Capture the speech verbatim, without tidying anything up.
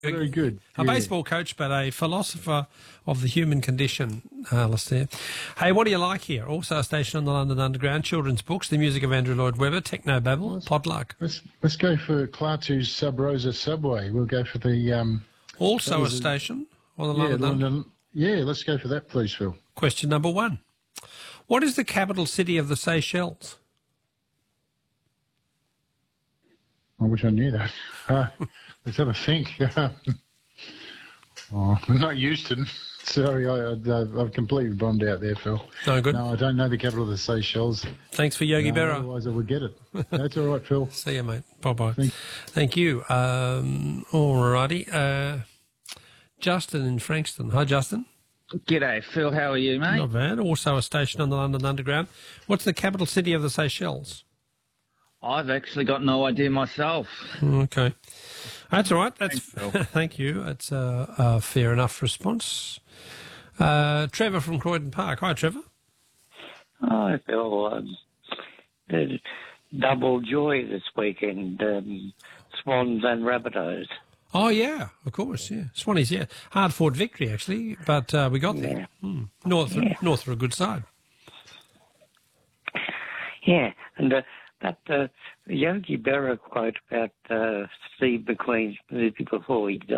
Very good. A yeah. baseball coach, but a philosopher of the human condition, Alistair. Hey, what do you like here? Also a station on the London Underground, children's books, the music of Andrew Lloyd Webber, Techno Babble, Potluck. Let's let's go for Klaatu's Sub Rosa Subway. We'll go for the um. Also a station on the yeah, London Underground. London, yeah, let's go for that, please, Phil. Question number one. What is the capital city of the Seychelles? I wish I knew that. Uh, let's have a think. oh, not Houston. Sorry, I, I, I've completely bombed out there, Phil. No good. No, I don't know the capital of the Seychelles. Thanks for Yogi no, Berra. Otherwise, I would get it. That's all right, Phil. See you, mate. Bye-bye. Thank, Thank you. Um, all righty. Uh, Justin in Frankston. Hi, Justin. G'day, Phil. How are you, mate? Not bad. Also a station on the London Underground. What's the capital city of the Seychelles? I've actually got no idea myself. Okay. That's all right. That's Thanks, Phil. Thank you. That's a, a fair enough response. Uh, Trevor from Croydon Park. Hi, Trevor. Hi, Phil. Um, there's double joy this weekend, um, Swans and Rabbitohs. Oh, yeah, of course, yeah. Swannies, yeah. Hard-fought victory, actually, but uh, we got there. Yeah. Hmm. North, Yeah. North are a good side. Yeah, and uh, that uh, Yogi Berra quote about uh, Steve McQueen's movie before he died.